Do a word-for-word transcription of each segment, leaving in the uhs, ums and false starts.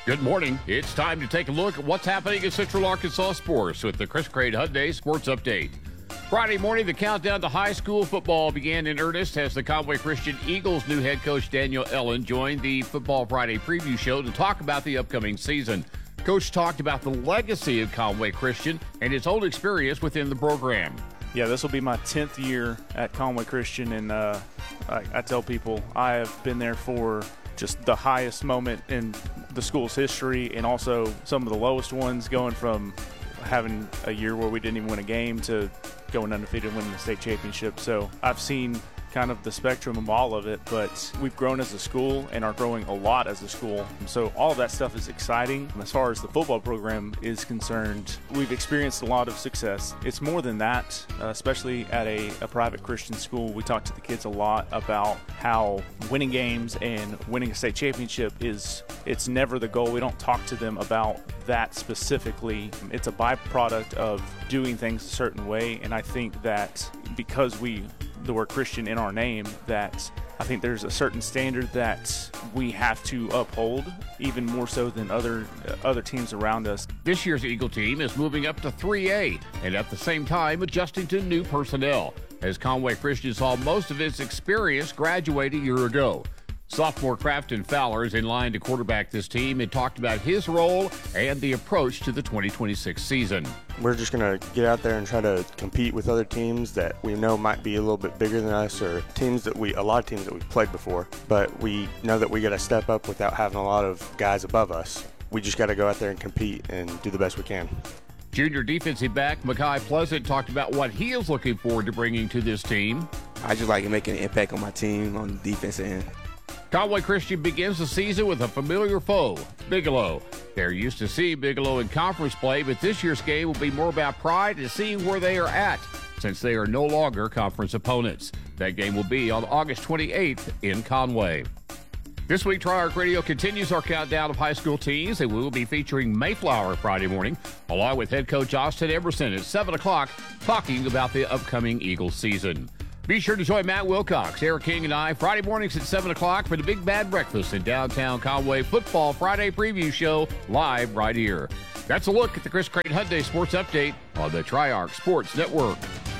Good morning. It's time to take a look at what's happening in Central Arkansas sports with the Chris Crane Hyundai Sports Update. Friday morning, the countdown to high school football began in earnest as the Conway Christian Eagles' new head coach Daniel Ellen joined the Football Friday preview show to talk about the upcoming season. Coach talked about the legacy of Conway Christian and his own experience within the program. Yeah, this will be my tenth year at Conway Christian, and uh, I, I tell people I have been there for just the highest moment in the school's history and also some of the lowest ones, going from having a year where we didn't even win a game to going undefeated and winning the state championship. So I've seen kind of the spectrum of all of it, but we've grown as a school and are growing a lot as a school. So all of that stuff is exciting. As far as the football program is concerned, we've experienced a lot of success. It's more than that, uh, especially at a, a private Christian school. We talk to the kids a lot about how winning games and winning a state championship is, it's never the goal. We don't talk to them about that specifically. It's a byproduct of doing things a certain way, and I think that because we the word Christian in our name, that I think there's a certain standard that we have to uphold, even more so than other uh, other teams around us. This year's Eagle team is moving up to three A and at the same time adjusting to new personnel, as Conway Christian saw most of its experience graduate a year ago. Sophomore Crafton Fowler is in line to quarterback this team and talked about his role and the approach to the twenty twenty-six season. We're just going to get out there and try to compete with other teams that we know might be a little bit bigger than us, or teams that we, a lot of teams that we've played before, but we know that we got to step up without having a lot of guys above us. We just got to go out there and compete and do the best we can. Junior defensive back Makai Pleasant talked about what he is looking forward to bringing to this team. I just like making an impact on my team on the defense end. Conway Christian begins the season with a familiar foe, Bigelow. They're used to seeing Bigelow in conference play, but this year's game will be more about pride and seeing where they are at, since they are no longer conference opponents. That game will be on August twenty-eighth in Conway. This week, Tri-Arc Radio continues our countdown of high school teams, and we will be featuring Mayflower Friday morning, along with head coach Austin Emerson at seven o'clock, talking about the upcoming Eagles season. Be sure to join Matt Wilcox, Eric King, and I Friday mornings at seven o'clock for the Big Bad Breakfast in downtown Conway Football Friday Preview Show, live right here. That's a look at the Chris Crane Hyundai Sports Update on the Tri-Arc Sports Network.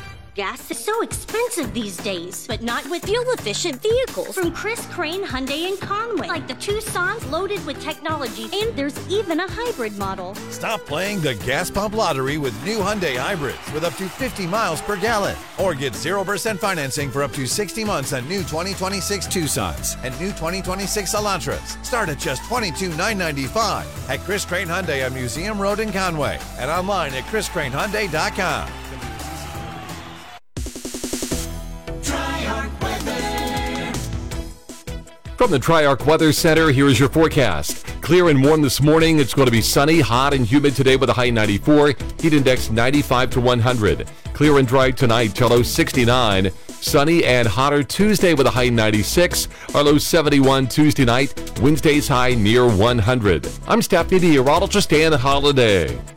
Gas is so expensive these days, but not with fuel-efficient vehicles from Chris Crane Hyundai in Conway, like the Tucson's loaded with technology, and there's even a hybrid model. Stop playing the gas pump lottery with new Hyundai hybrids with up to fifty miles per gallon, or get zero percent financing for up to sixty months on new twenty twenty-six Tucsons and new twenty twenty-six Elantras. Start at just twenty-two thousand nine hundred ninety-five dollars at Chris Crane Hyundai on Museum Road in Conway and online at chris crane hyundai dot com. From the Tri-Arc Weather Center, here is your forecast. Clear and warm this morning. It's going to be sunny, hot, and humid today with a high ninety-four. Heat index ninety-five to one hundred. Clear and dry tonight till low sixty-nine. Sunny and hotter Tuesday with a high ninety-six. Our low seventy-one Tuesday night. Wednesday's high near one hundred. I'm staff meteorologist Dan Holiday.